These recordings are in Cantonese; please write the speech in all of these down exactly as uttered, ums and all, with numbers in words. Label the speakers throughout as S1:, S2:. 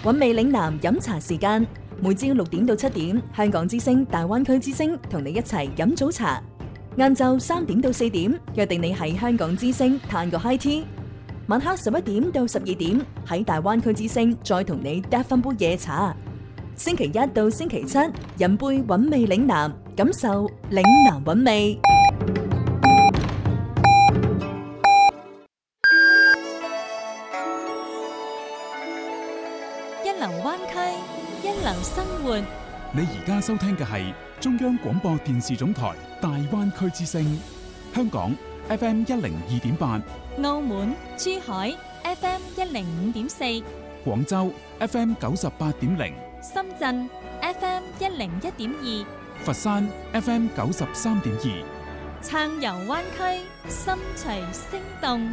S1: 韻味嶺南飲茶時間，每朝六點到七點，香港之聲、大灣區之聲同你一齊飲早茶。晏晝三點到四點，約定你喺香港之聲嘆個 high tea。晚黑十一點到十二點，喺大灣區之聲再同你嗒翻杯夜茶。星期一到星期七，飲杯韻味嶺南，感受嶺南韻味。
S2: 一流灣區，一流生活。
S3: 你而家收聽嘅係中央廣播電視總台大灣區之聲，香港 F M 一零二點八，
S2: 澳門、珠海 F M 一零五點四，
S3: 廣州 F M 九十八點零，
S2: 深圳 F M 一零一點二，
S3: 佛山 F M 九十三點二。
S2: 暢遊灣區，心隨聲動。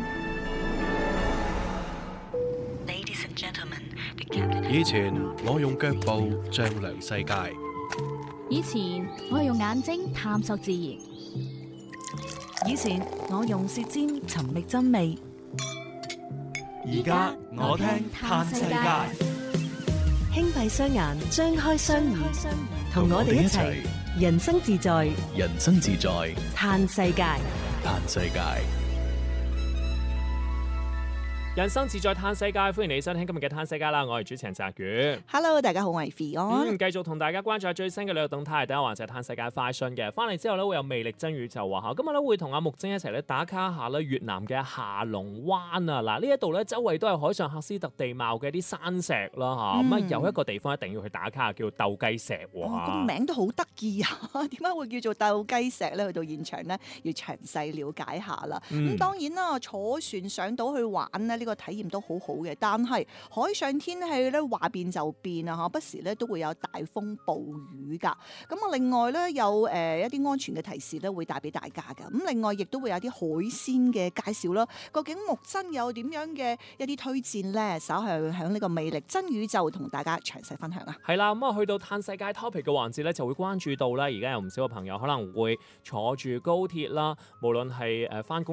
S4: 以前我用腳步丈量世界，
S5: 以前我係用眼睛探索自然，
S1: 以前我用舌尖尋覓真味，
S4: 而家我聽嘆世界。
S1: 輕閉雙眼，張開雙耳，同我哋一齊人生自在，
S4: 人生自在，
S1: 嘆世界，
S4: 嘆世界。
S6: 人生自在嘆世界，歡迎你收聽今日嘅嘆世界啦！我係主持人澤宇。
S7: Hello， 大家好，我係 Fion。
S6: 嗯，繼續同大家關注下最新嘅旅遊動態，第一環就係嘆世界快訊嘅。翻嚟之後咧，會有魅力真宇宙話嚇，今日咧會同阿木精一齊咧打卡下咧越南嘅下龍灣啊！嗱，呢一度咧周圍都係海上喀斯特地貌嘅啲山石啦嚇，咁啊、嗯、有一個地方一定要去打卡，叫鬥雞石喎。
S7: 哦，個名都好得意啊！點解會叫做鬥雞石咧？去到現場咧，要詳細了解下啦。咁、嗯、當然啦，坐船上到去玩咧，呢個體驗都好好嘅。但係海上天氣咧話變就變啊！嚇，不時咧都會有大風暴雨㗎。咁啊，另外咧有誒、呃、一啲安全嘅提示咧會帶俾大家㗎。咁另外亦都會有啲海鮮嘅介紹啦。究竟木真有點樣嘅一啲推薦咧？稍後響呢個魅力真宇宙同大家詳細分享啊！
S6: 係啦，咁啊去到嘆世界 topic 嘅環節咧，就會關注到咧，而家有唔少嘅朋友可能會坐住高鐵啦，無論係誒翻工